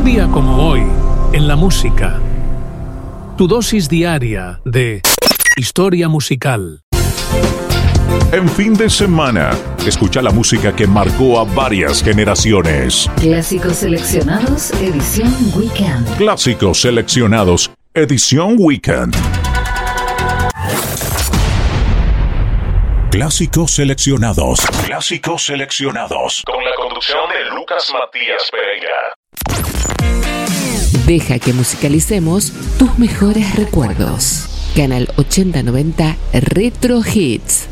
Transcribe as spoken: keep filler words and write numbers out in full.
Un día como hoy, en la música. Tu dosis diaria de historia musical. En fin de semana, escucha la música que marcó a varias generaciones. Clásicos seleccionados, edición Weekend. Clásicos seleccionados, edición Weekend. Clásicos seleccionados. Clásicos seleccionados. Con la conducción de Lucas Matías Pereira. Deja que musicalicemos tus mejores recuerdos. Canal ochenta noventa Retro Hits.